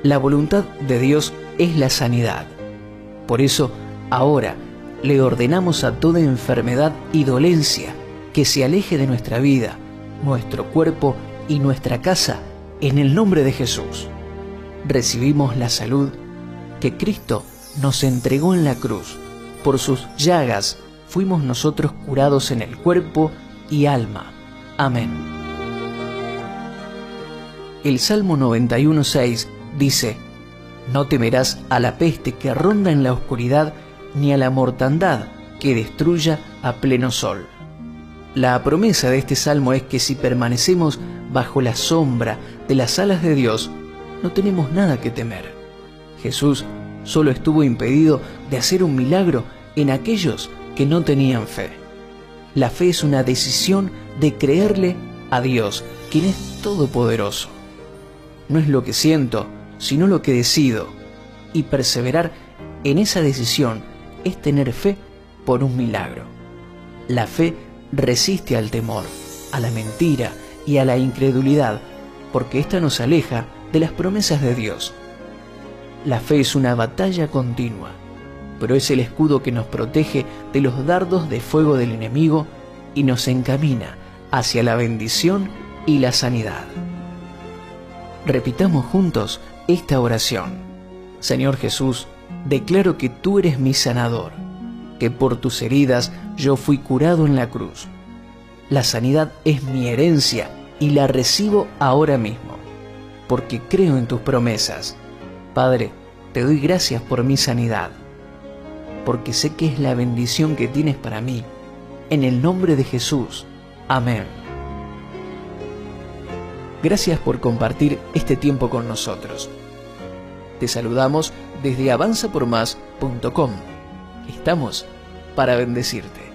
La voluntad de Dios es la sanidad. Por eso, ahora le ordenamos a toda enfermedad y dolencia que se aleje de nuestra vida, nuestro cuerpo y nuestra casa, en el nombre de Jesús. Recibimos la salud que Cristo nos entregó en la cruz. Por sus llagas fuimos nosotros curados en el cuerpo y alma. Amén. El Salmo 91:6 dice: No temerás a la peste que ronda en la oscuridad, ni a la mortandad que destruya a pleno sol. La promesa de este salmo es que si permanecemos bajo la sombra de las alas de Dios, no tenemos nada que temer. Jesús solo estuvo impedido de hacer un milagro en aquellos que no tenían fe. La fe es una decisión de creerle a Dios, quien es todopoderoso. No es lo que siento, sino lo que decido. Y perseverar en esa decisión es tener fe por un milagro. La fe resiste al temor, a la mentira y a la incredulidad, porque ésta nos aleja de las promesas de Dios. La fe es una batalla continua, pero es el escudo que nos protege de los dardos de fuego del enemigo y nos encamina hacia la bendición y la sanidad. Repitamos juntos esta oración. Señor Jesús, declaro que tú eres mi sanador, que por tus heridas yo fui curado en la cruz. La sanidad es mi herencia y la recibo ahora mismo, porque creo en tus promesas. Padre, te doy gracias por mi sanidad, porque sé que es la bendición que tienes para mí. En el nombre de Jesús. Amén. Gracias por compartir este tiempo con nosotros. Te saludamos desde avanzapormás.com. Estamos para bendecirte.